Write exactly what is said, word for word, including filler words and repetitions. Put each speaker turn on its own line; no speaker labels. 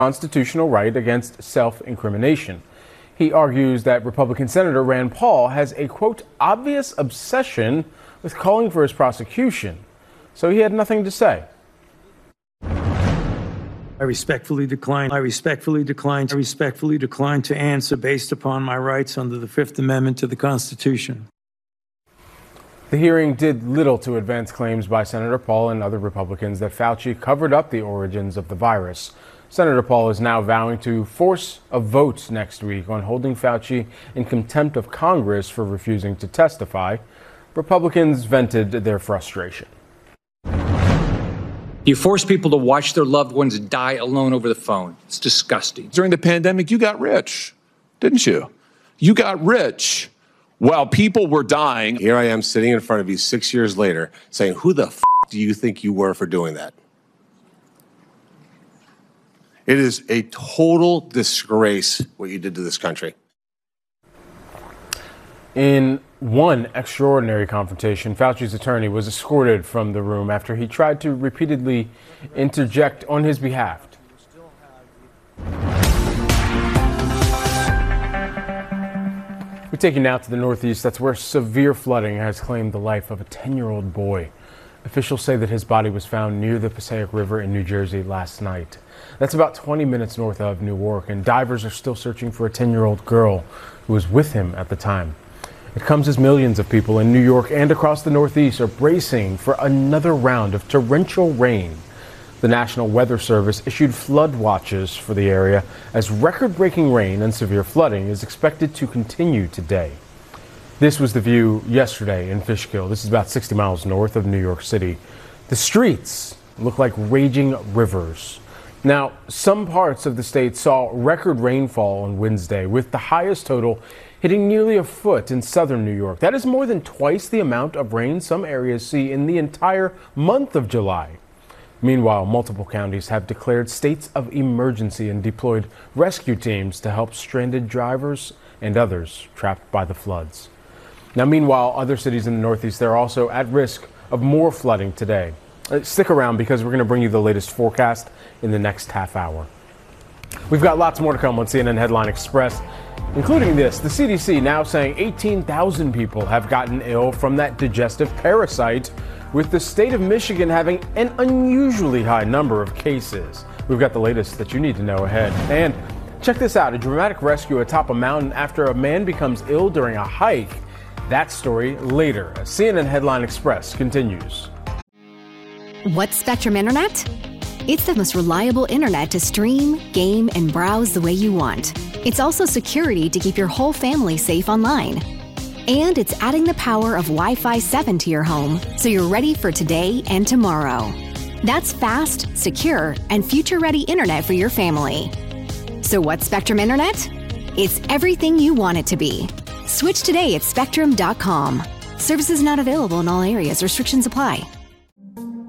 constitutional right against self-incrimination. He argues that Republican Senator Rand Paul has a, quote, obvious obsession with calling for his prosecution. So he had nothing to say.
I respectfully decline. I respectfully decline. I respectfully decline to answer based upon my rights under the Fifth Amendment to the Constitution.
The hearing did little to advance claims by Senator Paul and other Republicans that Fauci covered up the origins of the virus. Senator Paul is now vowing to force a vote next week on holding Fauci in contempt of Congress for refusing to testify. Republicans vented their frustration.
You force people to watch their loved ones die alone over the phone. It's disgusting.
During the pandemic, you got rich, didn't you? You got rich while people were dying.
Here I am sitting in front of you six years later saying, who the f*** do you think you were for doing that? It is a total disgrace what you did to this country.
In one extraordinary confrontation, Fauci's attorney was escorted from the room after he tried to repeatedly interject on his behalf. We take you now to the Northeast. That's where severe flooding has claimed the life of a ten-year-old boy. Officials say that his body was found near the Passaic River in New Jersey last night. That's about twenty minutes north of Newark, and divers are still searching for a ten-year-old girl who was with him at the time. It comes as millions of people in New York and across the Northeast are bracing for another round of torrential rain. The National Weather Service issued flood watches for the area as record-breaking rain and severe flooding is expected to continue today. This was the view yesterday in Fishkill. This is about sixty miles north of New York City. The streets look like raging rivers. Now, some parts of the state saw record rainfall on Wednesday, with the highest total hitting nearly a foot in southern New York. That is more than twice the amount of rain some areas see in the entire month of July. Meanwhile, multiple counties have declared states of emergency and deployed rescue teams to help stranded drivers and others trapped by the floods. Now, meanwhile, other cities in the Northeast, they're also at risk of more flooding today. Uh, stick around because we're going to bring you the latest forecast in the next half hour. We've got lots more to come on C N N Headline Express, including this. The C D C now saying eighteen thousand people have gotten ill from that digestive parasite, with the state of Michigan having an unusually high number of cases. We've got the latest that you need to know ahead. And check this out, a dramatic rescue atop a mountain after a man becomes ill during a hike. That story later as C N N Headline Express continues.
What's Spectrum Internet? It's the most reliable internet to stream, game, and browse the way you want. It's also security to keep your whole family safe online. And it's adding the power of Wi-Fi seven to your home, so you're ready for today and tomorrow. That's fast, secure, and future-ready internet for your family. So what's Spectrum Internet? It's everything you want it to be. Switch today at spectrum dot com. Services not available in all areas. Restrictions apply.